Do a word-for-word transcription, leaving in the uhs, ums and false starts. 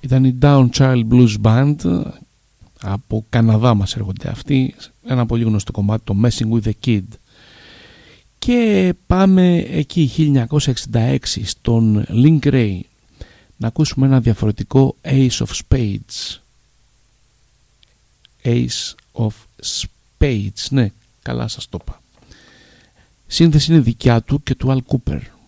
Ήταν η Down Child Blues Band, από Καναδά μας έρχονται αυτοί, ένα πολύ γνωστό κομμάτι, το Messing with the Kid. Και πάμε εκεί χίλια εννιακόσια εξήντα έξι στον Link Ray να ακούσουμε ένα διαφορετικό Ace of Spades. Ace of Spades, ναι, καλά σας το είπα. Σύνθεση είναι δικιά του και του Al Cooper.